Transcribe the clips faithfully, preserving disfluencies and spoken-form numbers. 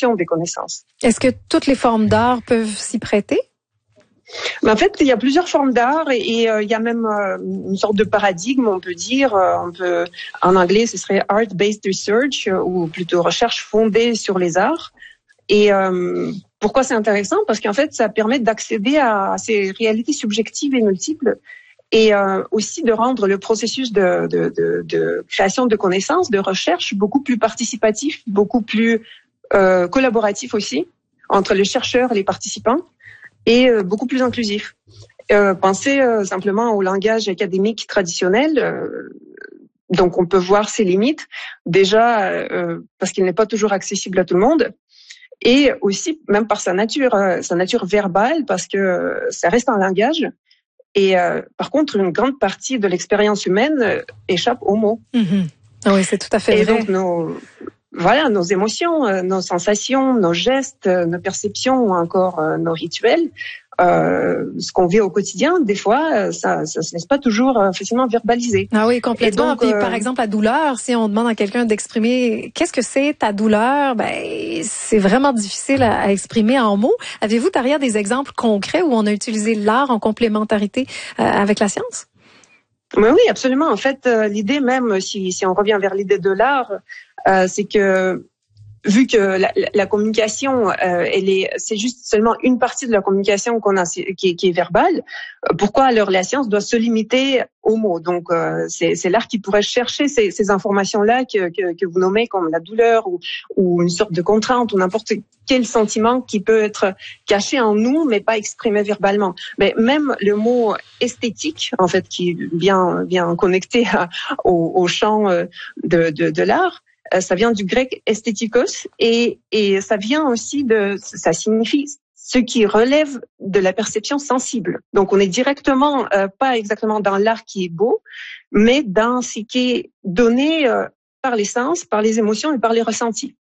perception des connaissances. Est-ce que toutes les formes d'art peuvent s'y prêter? Mais en fait, il y a plusieurs formes d'art et, et euh, il y a même euh, une sorte de paradigme, on peut dire. Euh, on peut, en anglais, ce serait art-based research euh, ou plutôt recherche fondée sur les arts. Et euh, pourquoi c'est intéressant? Parce qu'en fait, ça permet d'accéder à ces réalités subjectives et multiples et euh, aussi de rendre le processus de, de, de, de création de connaissances, de recherche, beaucoup plus participatif, beaucoup plus euh, collaboratif aussi entre les chercheurs et les participants, et euh, beaucoup plus inclusif. Euh, pensez euh, simplement au langage académique traditionnel. Euh, donc, on peut voir ses limites, déjà euh, parce qu'il n'est pas toujours accessible à tout le monde, et aussi même par sa nature, euh, sa nature verbale, parce que euh, ça reste un langage. Et euh, par contre, une grande partie de l'expérience humaine euh, échappe aux mots. Mm-hmm. Oui, c'est tout à fait et vrai. Et donc, nos, voilà, nos émotions, euh, nos sensations, nos gestes, euh, nos perceptions ou encore euh, nos rituels, euh, ce qu'on vit au quotidien, des fois, euh, ça, ça se laisse pas toujours euh, facilement verbaliser. Ah oui, complètement. Donc, Puis, euh, par exemple, la douleur, si on demande à quelqu'un d'exprimer qu'est-ce que c'est ta douleur, ben c'est vraiment difficile à, à exprimer en mots. Avez-vous derrière des exemples concrets où on a utilisé l'art en complémentarité euh, avec la science? Mais oui, absolument. En fait, euh, l'idée même, si, si on revient vers l'idée de l'art, euh, c'est que vu que la, la communication, euh, elle est, c'est juste seulement une partie de la communication qu'on a, qui est, qui est verbale. Pourquoi alors la science doit se limiter aux mots? Donc euh, c'est, c'est l'art qui pourrait chercher ces, ces informations-là que, que, que vous nommez comme la douleur ou, ou une sorte de contrainte ou n'importe quel sentiment qui peut être caché en nous mais pas exprimé verbalement. Mais même le mot esthétique, en fait, qui est bien bien connecté à, au, au champ de, de, de l'art. Ça vient du grec esthétikos et, et ça vient aussi de, ça signifie ce qui relève de la perception sensible. Donc on est directement, euh, pas exactement dans l'art qui est beau, mais dans ce qui est donné euh, par les sens, par les émotions et par les ressentis.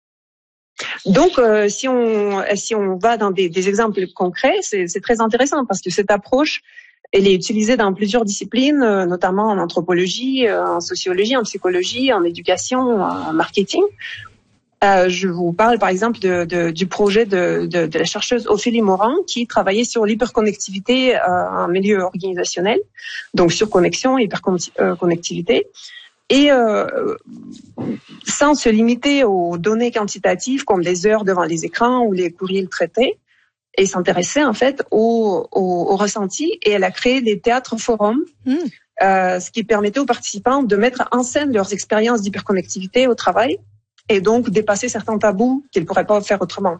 Donc euh, si on si on va dans des, des exemples concrets, c'est, c'est très intéressant parce que cette approche, elle est utilisée dans plusieurs disciplines, notamment en anthropologie, en sociologie, en psychologie, en éducation, en marketing. Euh, je vous parle par exemple de, de, du projet de, de, de la chercheuse Ophélie Morand qui travaillait sur l'hyperconnectivité euh, en milieu organisationnel, donc sur connexion, hyperconnectivité. Et euh, sans se limiter aux données quantitatives comme les heures devant les écrans ou les courriels traités, et s'intéressait en fait au, au, au ressenti, et elle a créé des théâtres forums, mmh. euh, ce qui permettait aux participants de mettre en scène leurs expériences d'hyperconnectivité au travail et donc dépasser certains tabous qu'ils ne pourraient pas faire autrement.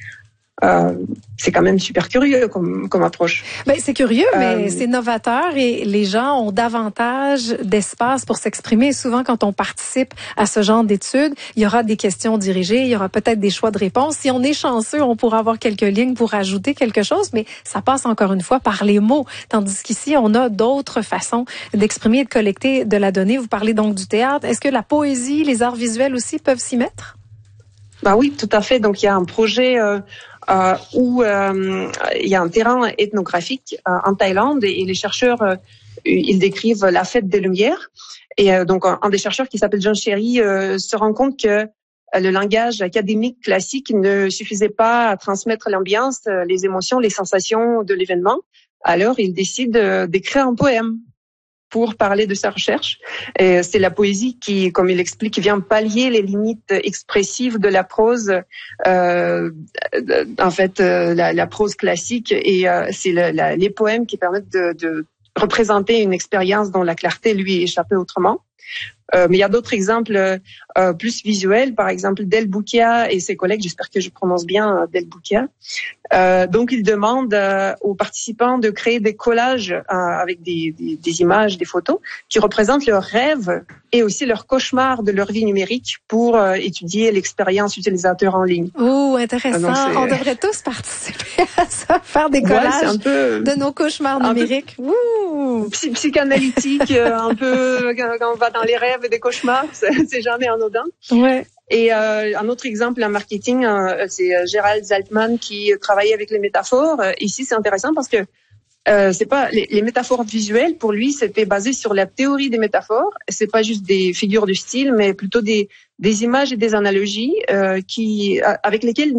Euh, c'est quand même super curieux comme, comme approche. Ben, c'est curieux, mais euh, c'est novateur et les gens ont davantage d'espace pour s'exprimer. Souvent, quand on participe à ce genre d'études, il y aura des questions dirigées, il y aura peut-être des choix de réponses. Si on est chanceux, on pourra avoir quelques lignes pour ajouter quelque chose, mais ça passe encore une fois par les mots. Tandis qu'ici, on a d'autres façons d'exprimer et de collecter de la donnée. Vous parlez donc du théâtre. Est-ce que la poésie, les arts visuels aussi peuvent s'y mettre? Ben oui, tout à fait. Donc, il y a un projet... Euh, Euh, où euh, il y a un terrain ethnographique euh, en Thaïlande et, et les chercheurs euh, ils décrivent la fête des Lumières et euh, donc un, un des chercheurs qui s'appelle John Cherry euh, se rend compte que euh, le langage académique classique ne suffisait pas à transmettre l'ambiance, euh, les émotions, les sensations de l'événement. Alors il décide euh, d'écrire un poème pour parler de sa recherche. Et c'est la poésie qui, comme il explique, vient pallier les limites expressives de la prose, euh, en fait, euh, la, la prose classique. Et euh, c'est le, la, les poèmes qui permettent de, de représenter une expérience dont la clarté lui échappait autrement. Euh, mais il y a d'autres exemples euh, plus visuels, par exemple Del Boukia et ses collègues, j'espère que je prononce bien Del Boukia. Euh, donc ils demandent euh, aux participants de créer des collages euh, avec des, des, des images, des photos qui représentent leurs rêves et aussi leurs cauchemars de leur vie numérique pour euh, étudier l'expérience utilisateur en ligne. Oh, intéressant. Euh, On devrait tous participer à ça, faire des collages ouais, un peu, de nos cauchemars numériques. Ouh. Psy- psychanalytique, un peu quand on va dans les rêves et des cauchemars, c'est, c'est jamais anodin. Ouais. Et euh, un autre exemple en marketing, euh, c'est Gérald Zaltman qui travaillait avec les métaphores. Euh, ici, c'est intéressant parce que euh, c'est pas les, les métaphores visuelles. Pour lui, c'était basé sur la théorie des métaphores. C'est pas juste des figures de style, mais plutôt des des images et des analogies euh, qui avec lesquelles